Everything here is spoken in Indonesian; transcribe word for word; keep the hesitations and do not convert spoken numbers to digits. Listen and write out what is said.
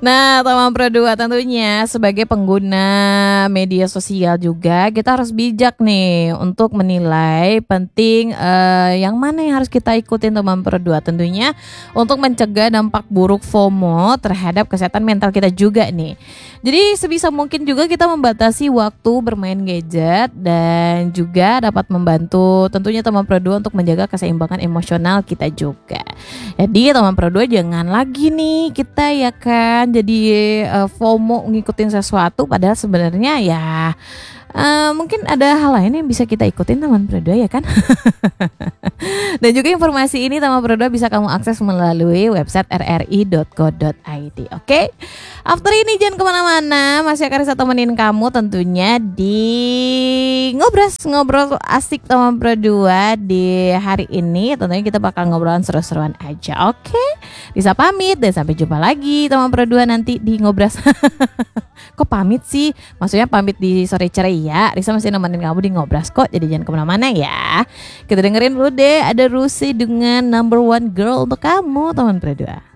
Nah, teman Pro dua tentunya sebagai pengguna media sosial juga kita harus bijak nih untuk menilai penting eh, yang mana yang harus kita ikutin teman Pro dua tentunya untuk mencegah dampak buruk FOMO terhadap kesehatan mental kita juga nih. Jadi sebisa mungkin juga kita membatasi waktu bermain gadget dan juga dapat membantu tentunya teman Pro dua untuk menjaga keseimbangan emosional kita juga. Jadi teman Pro dua jangan lagi nih kita ya kan jadi uh, FOMO ngikutin sesuatu padahal sebenarnya ya uh, mungkin ada hal lain yang bisa kita ikutin teman Pro dua ya kan. Dan juga informasi ini teman Pro dua bisa kamu akses melalui website r r i dot co dot i d. Oke, okay? After ini jangan kemana-mana, masih akan bisa temenin kamu tentunya di Ngobras, ngobrol asik teman Pro dua di hari ini. Tentunya kita bakal ngobrolan seru-seruan aja, oke? Okay? Bisa pamit dan sampai jumpa lagi teman Pro dua nanti di Ngobras. Kok pamit sih? Maksudnya pamit di sore ceria. Risa masih nemenin kamu di Ngobras kok, jadi jangan kemana-mana ya. Kita dengerin dulu deh, ada Rusi dengan Number One Girl untuk kamu teman Pro dua.